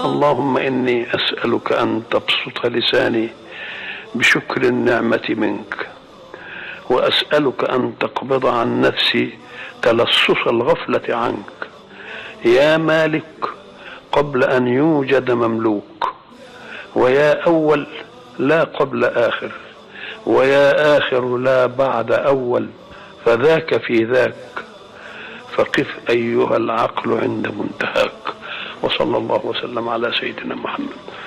اللهم إني أسألك أن تبسط لساني بشكر النعمة منك، وأسألك أن تقبض عن نفسي تلصص الغفلة عنك يا مالك قبل أن يوجد مملوك، ويا أول لا قبل آخر، ويا آخر لا بعد أول، فذاك في ذاك، فقف أيها العقل عند منتهاك. وصلى الله وسلم على سيدنا محمد.